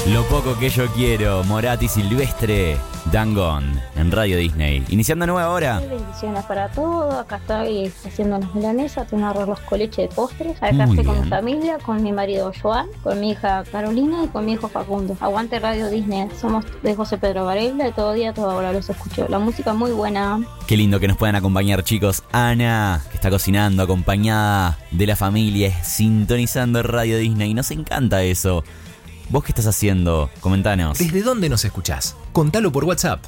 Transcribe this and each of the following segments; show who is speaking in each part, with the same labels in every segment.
Speaker 1: Lo poco que yo quiero, Morat y Silvestre, Dangon, en Radio Disney. Iniciando nueva hora.
Speaker 2: Bendiciones para todos. Acá estoy haciendo unas milanesas, tengo arroz con leche de postres. Acá estoy con mi familia, con mi marido Joan, con mi hija Carolina y con mi hijo Facundo. Aguante Radio Disney. Somos de José Pedro Varela y todo día, toda hora los escucho. La música muy buena.
Speaker 1: Qué lindo que nos puedan acompañar, chicos. Ana, que está cocinando acompañada de la familia, sintonizando Radio Disney. Nos encanta eso. ¿Vos qué estás haciendo? Comentanos.
Speaker 3: ¿Desde dónde nos escuchás? Contalo por WhatsApp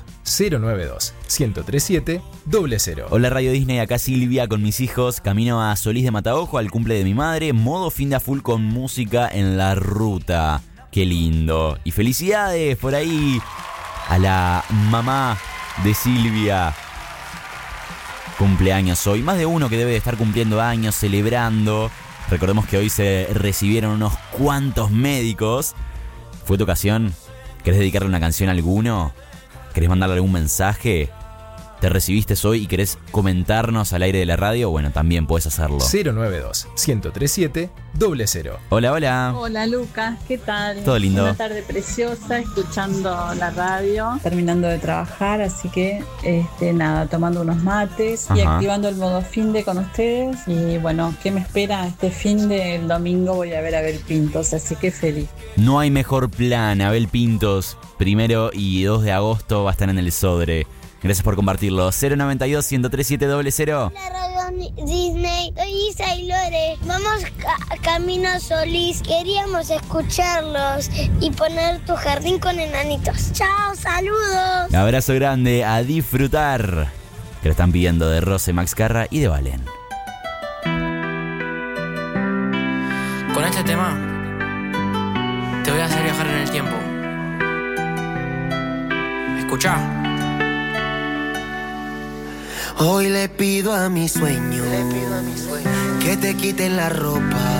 Speaker 3: 092-1037-0.
Speaker 1: Hola Radio Disney, acá Silvia con mis hijos. Camino a Solís de Mataojo, al cumple de mi madre. Modo fin de a full con música en la ruta. Qué lindo. Y felicidades por ahí a la mamá de Silvia. Cumpleaños hoy. Más de uno que debe de estar cumpliendo años, celebrando. Recordemos que hoy se recibieron unos cuantos médicos. ¿Fue tu ocasión? ¿Querés dedicarle una canción a alguno? ¿Querés mandarle algún mensaje? ¿Te recibiste hoy y querés comentarnos al aire de la radio? Bueno, también puedes hacerlo.
Speaker 3: 092-1037-0.
Speaker 1: Hola, hola.
Speaker 4: Hola Lucas, ¿qué tal?
Speaker 1: Todo lindo.
Speaker 4: Una tarde preciosa, escuchando la radio, terminando de trabajar, así que nada, tomando unos mates y activando el modo finde con ustedes. Y bueno, ¿qué me espera? Este finde, el domingo voy a ver a Abel Pintos, así que feliz.
Speaker 1: No hay mejor plan. Abel Pintos, 1 y 2 de agosto va a estar en el Sodre. Gracias por compartirlo. 092-1037-0.
Speaker 5: La Radio Disney, soy Isa y Lore. Vamos camino a Solís. Queríamos escucharlos y poner Tu jardín con enanitos. Chao, saludos.
Speaker 1: Abrazo grande, a disfrutar. Que lo están pidiendo de Rose, Max Carra y de Valen.
Speaker 6: Con este tema te voy a hacer viajar en el tiempo. Escuchá.
Speaker 7: Hoy le pido a mi sueño que te quiten la ropa.